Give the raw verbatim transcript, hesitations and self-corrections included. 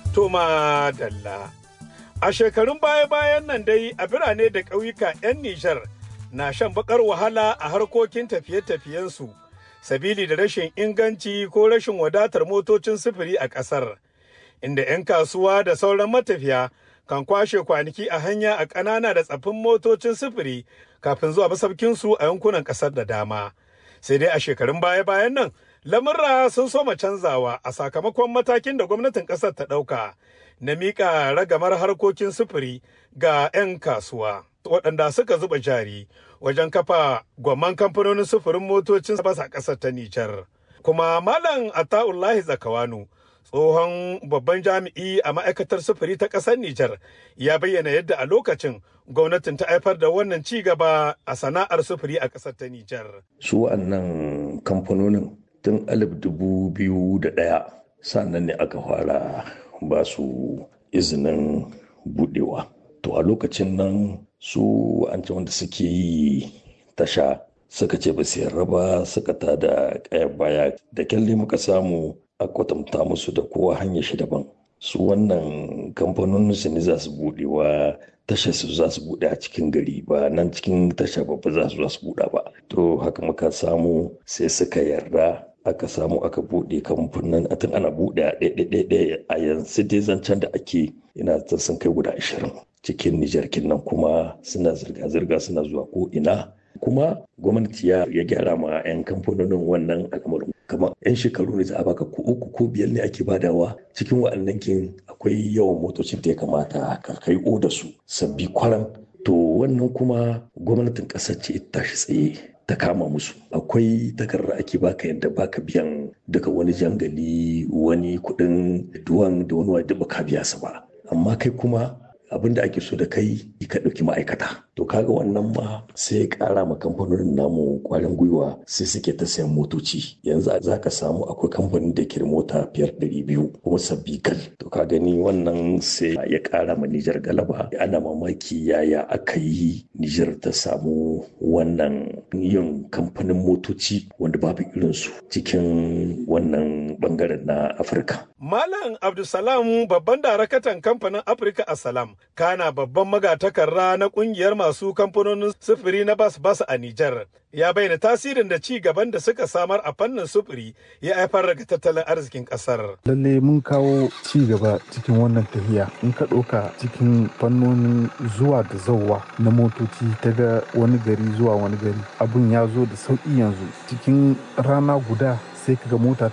Toma Dalla. A shekarun baya-bayan nan dai a birane da ƙauyuka 'yan Nijar na shan baƙar wahala a harkokin tafiye-tafiyensu, sabili da rashin inganci ko rashin wadatar motocin sufuri a ƙasar, inda 'yan kasuwa da sauran matafiya kan kwashe kwanaki a hanya a ƙanana da tsaffin motocin sufuri kafin zuwa masaukinsu a yankunan ƙasar da dama. Sai dai a shekarun baya-bayan nan, lamurra sun soma canzawa a sakamakon matakin da gwamnatin ƙasar ta ɗauka na miƙa ragamar harkokin sufuri ga 'yan kasuwa waɗanda suka zuba jari wajen kafa gwamman kamfanonin sufurin motocin bas a ƙasar ta Nijar. Kuma Malam Ata'ullahi Zakawanu, tsohon babban jami'i a ma'aikatar sufuri ta ƙasar Nijar, ya bayyana yadda a lokacin gwamnatin ta haifar da wannan ci gaba a sana'ar sufuri a ƙasar ta Nijar. Su wa'annan kamfanonin tun alif dubu biyu da ɗaya sannan ne aka fara ba su izinin budewa. To a lokacin nan su an ce wanda suke yi tasha suka ce ba su yarda ba, suka ta da ƙayar baya da kyalle muka samu a kwatanta musu da kowa hanyar shi daban. Su wannan kamfanonin su ne za su budewa tashar su za su bude a cikin gari, ba nan cikin tasha babba za su za su buɗa ba. To haka muka samu sai suka yarda aka samu aka buɗe kamfanin a tun ana buɗe a ɗaiɗaiɗaiɗaya a yanzu dai zancen da ake ina ta sun kai guda ashirin cikin Nijar kinnan, kuma suna zirga-zirga suna zuwa ko ina. Kuma gwamnati ya gyara ma 'yan kamfanonin wannan al'amarin, kamar 'yan shekaru ne za a baka ko uku ko biyar ne ake badawa cikin wa'annan kin akwai yawan motocin da ya kamata ka kai oda su sabbi kwaran. To wannan kuma gwamnatin ƙasar ce ta tashi tsaye ta kama musu. Akwai takarda ake baka yadda baka biyan daga wani jangali, wani kuɗin duwan da wani wadda baka biya su ba, amma kai kuma abin da ake so da kai ka ɗauki ma'aikata. To kaga wannan ma sai ya ƙara ma kamfanonin namu ƙwarin gwiwa, sai suke ta sayan motoci. Yanzu za ka samu akwai kamfanin da ke da mota fiyar ɗari biyu kuma sabbi kal. To ka gani wannan sai ya ƙara ma Nijar galaba. Ana mamaki yaya aka yi Nijar ta samu wannan yin kamfanin motoci wanda babu irinsu cikin wannan bangaren na Afirka. Malam Abdulsalam babban darakatan kamfanin Afirka Assalam, kana babban magatakarda na kungiyar masu kamfanonin sufuri na bas-bas a Nijar, ya bayyana tasirin da ci gaban da suka samar a fannin sufuri ya haifar da tattalin arzikin kasar. Lalle mun kawo ci gaba cikin wannan tafiya. In ka ɗauka cikin fannonin zuwa da zauwa na motoci daga wani gari zuwa wani gari, abun ya zo da sauƙi yanzu. Cikin rana guda sai kaga mota